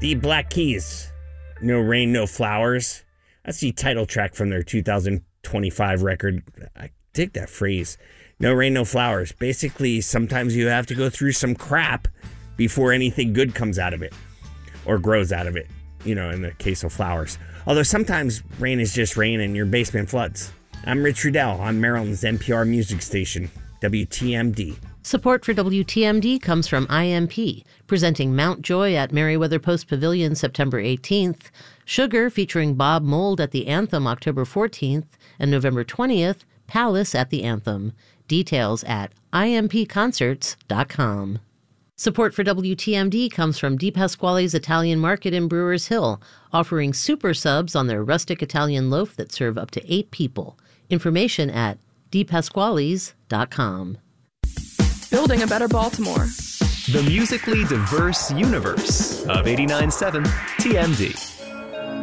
The Black Keys, No Rain, No Flowers. That's the title track from their 2025 record. I dig that phrase. No rain, no flowers. Basically, sometimes you have to go through some crap before anything good comes out of it or grows out of it, in the case of flowers. Although sometimes rain is just rain and your basement floods. I'm Rich Rudell on Maryland's NPR music station, WTMD. Support for WTMD comes from IMP, presenting Mount Joy at Merriweather Post Pavilion September 18th, Sugar featuring Bob Mould at the Anthem October 14th, and November 20th, Palace at the Anthem. Details at impconcerts.com. Support for WTMD comes from Di Pasquale's Italian Market in Brewers Hill, offering super subs on their rustic Italian loaf that serve up to 8 people. Information at dipasquales.com. Building a better Baltimore. The musically diverse universe of 89.7 TMD.